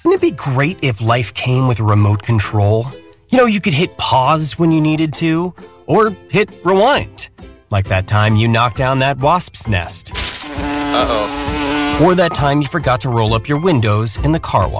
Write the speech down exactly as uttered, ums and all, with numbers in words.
Wouldn't it be great if life came with a remote control? You know, you could hit pause when you needed to, or hit rewind. Like that time you knocked down that wasp's nest. Uh-oh. Or that time you forgot to roll up your windows in the car wash.